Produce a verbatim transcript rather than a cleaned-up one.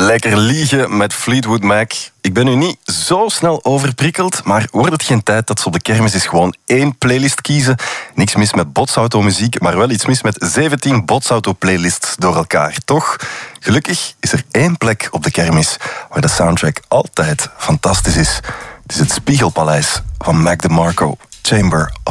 Lekker liegen met Fleetwood Mac. Ik ben nu niet zo snel overprikkeld, maar wordt het geen tijd dat ze op de kermis eens gewoon één playlist kiezen? Niks mis met botsauto-muziek, maar wel iets mis met zeventien botsauto-playlists door elkaar, toch? Gelukkig is er één plek op de kermis waar de soundtrack altijd fantastisch is. Het is het Spiegelpaleis van Mac DeMarco, Chamber